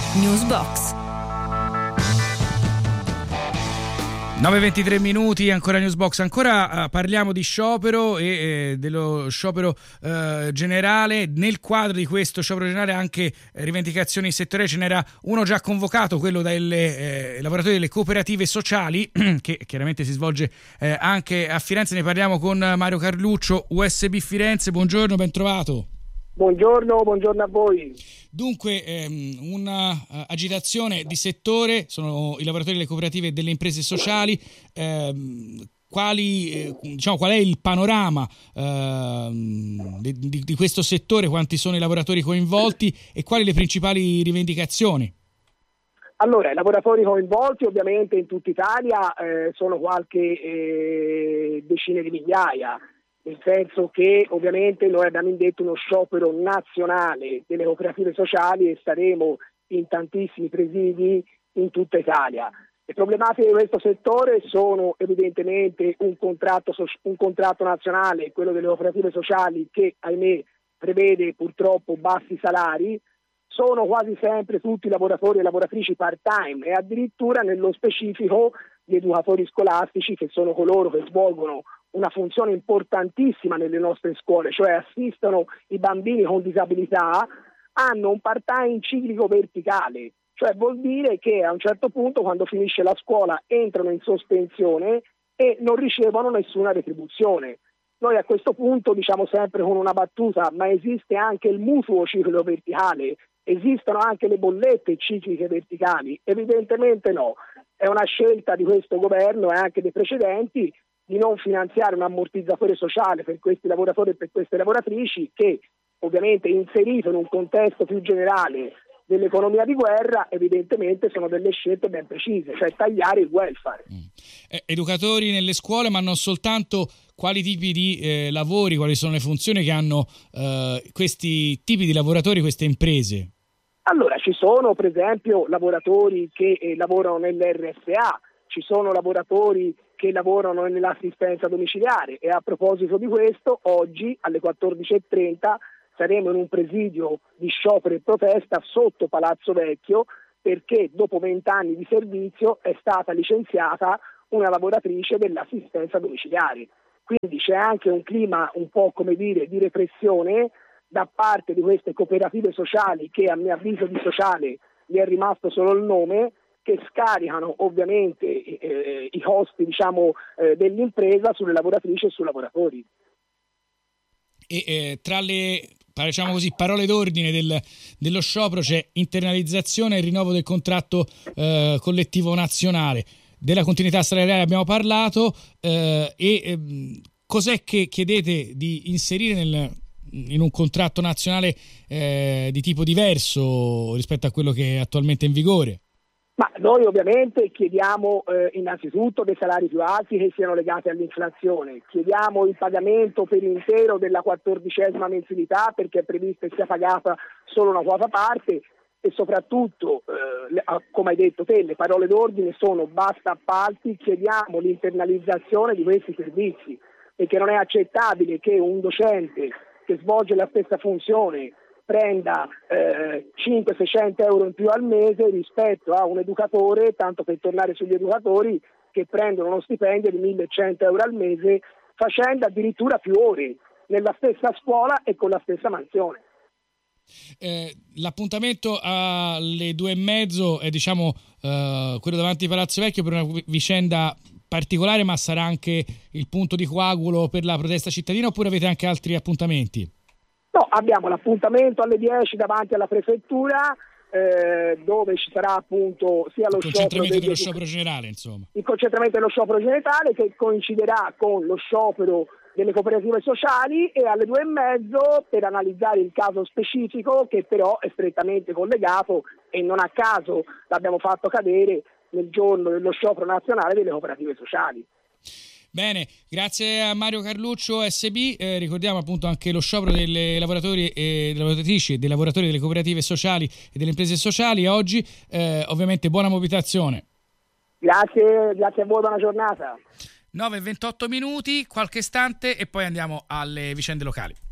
Newsbox. 9:23 minuti, ancora Newsbox, ancora parliamo di sciopero e dello sciopero generale. Nel quadro di questo sciopero generale anche rivendicazioni settoriali, ce n'era uno già convocato, quello dei lavoratori delle cooperative sociali, che chiaramente si svolge anche a Firenze. Ne parliamo con Mario Carluccio, USB Firenze. Buongiorno, ben trovato. Buongiorno a voi. Dunque, una agitazione di settore, sono i lavoratori delle cooperative e delle imprese sociali. Qual è il panorama di questo settore, quanti sono i lavoratori coinvolti e quali le principali rivendicazioni? Allora, i lavoratori coinvolti ovviamente in tutta Italia sono qualche decine di migliaia. Nel senso che ovviamente noi abbiamo indetto uno sciopero nazionale delle cooperative sociali e saremo in tantissimi presidi in tutta Italia. Le problematiche di questo settore sono evidentemente un contratto nazionale, quello delle cooperative sociali, che ahimè prevede purtroppo bassi salari. Sono quasi sempre tutti lavoratori e lavoratrici part-time e addirittura nello specifico gli educatori scolastici, che sono coloro che svolgono una funzione importantissima nelle nostre scuole, cioè assistono i bambini con disabilità, hanno un part-time ciclico verticale, cioè vuol dire che a un certo punto, quando finisce la scuola, entrano in sospensione e non ricevono nessuna retribuzione. Noi a questo punto diciamo sempre con una battuta: ma esiste anche il mutuo ciclo verticale? Esistono anche le bollette cicliche verticali? Evidentemente no. È una scelta di questo governo e anche dei precedenti di non finanziare un ammortizzatore sociale per questi lavoratori e per queste lavoratrici, che ovviamente inserito in un contesto più generale dell'economia di guerra evidentemente sono delle scelte ben precise, cioè tagliare il welfare. Educatori nelle scuole, ma non soltanto. Quali tipi di lavori, quali sono le funzioni che hanno questi tipi di lavoratori, queste imprese? Allora, ci sono per esempio lavoratori che lavorano nell'RSA, ci sono lavoratori che lavorano nell'assistenza domiciliare e a proposito di questo, oggi alle 14:30 saremo in un presidio di sciopero e protesta sotto Palazzo Vecchio, perché dopo 20 anni di servizio è stata licenziata una lavoratrice dell'assistenza domiciliare. Quindi c'è anche un clima un po' di repressione da parte di queste cooperative sociali, che a mio avviso di sociale gli è rimasto solo il nome, che scaricano ovviamente i costi dell'impresa sulle lavoratrici e sui lavoratori. E tra le parole d'ordine dello sciopero c'è internalizzazione e rinnovo del contratto collettivo nazionale. Della continuità salariale abbiamo parlato, cos'è che chiedete di inserire in un contratto nazionale di tipo diverso rispetto a quello che è attualmente in vigore? Ma noi ovviamente chiediamo innanzitutto dei salari più alti che siano legati all'inflazione, chiediamo il pagamento per intero della 14ª mensilità, perché è previsto che sia pagata solo una quota parte, e soprattutto, come hai detto te, le parole d'ordine sono basta appalti, chiediamo l'internalizzazione di questi servizi, perché non è accettabile che un docente che svolge la stessa funzione prenda 500-600 euro in più al mese rispetto a un educatore, tanto per tornare sugli educatori, che prendono uno stipendio di 1.100 euro al mese, facendo addirittura più ore nella stessa scuola e con la stessa mansione. L'appuntamento alle 2:30 è quello davanti a Palazzo Vecchio per una vicenda particolare, ma sarà anche il punto di coagulo per la protesta cittadina, oppure avete anche altri appuntamenti? No, abbiamo l'appuntamento alle 10 davanti alla prefettura, dove ci sarà appunto sia lo concentramento dello sciopero generale, insomma. Il concentramento dello sciopero generale, che coinciderà con lo sciopero delle cooperative sociali, e alle 2:30 per analizzare il caso specifico, che però è strettamente collegato e non a caso l'abbiamo fatto cadere nel giorno dello sciopero nazionale delle cooperative sociali. Bene, grazie a Mario Carluccio SB. Ricordiamo appunto anche lo sciopero dei lavoratori e delle lavoratrici e dei lavoratori delle cooperative sociali e delle imprese sociali oggi. Ovviamente buona mobilitazione. Grazie a voi, buona giornata. 9:28 minuti, qualche istante e poi andiamo alle vicende locali.